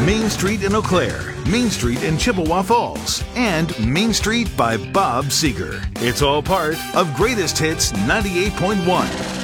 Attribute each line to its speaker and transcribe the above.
Speaker 1: Main Street in Eau Claire, Main Street in Chippewa Falls, and Main Street by Bob Seger. It's all part of Greatest Hits 98.1.